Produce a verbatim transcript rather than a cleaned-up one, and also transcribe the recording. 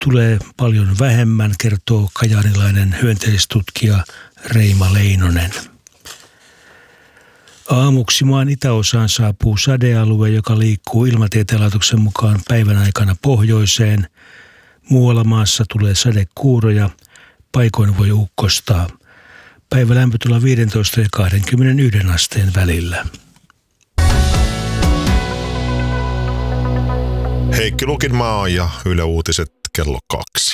tulee paljon vähemmän, kertoo kajaanilainen hyönteistutkija Reima Leinonen. Aamuksi maan itäosaan saapuu sadealue, joka liikkuu Ilmatieteen laitoksen mukaan päivän aikana pohjoiseen. Muualla maassa tulee sadekuuroja, paikoin voi ukkostaa. Päivä lämpötila viisitoista ja kaksikymmentäyksi asteen välillä. Heikki Lukinmaa ja Yle Uutiset kello kaksi.